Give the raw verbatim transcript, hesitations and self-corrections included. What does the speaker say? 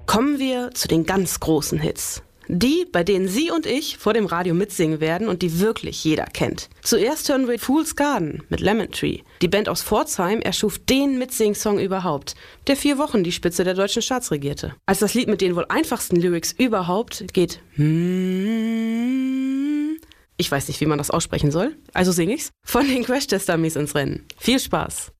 Kommen wir zu den ganz großen Hits. Die, bei denen Sie und ich vor dem Radio mitsingen werden und die wirklich jeder kennt. Zuerst hören wir Fool's Garden mit Lemon Tree. Die Band aus Pforzheim erschuf den Mitsing-Song überhaupt, der vier Wochen die Spitze der deutschen Charts regierte. Als das Lied mit den wohl einfachsten Lyrics überhaupt geht, ich weiß nicht, wie man das aussprechen soll, also sing ich's, von den Crash Test Dummies ins Rennen. Viel Spaß!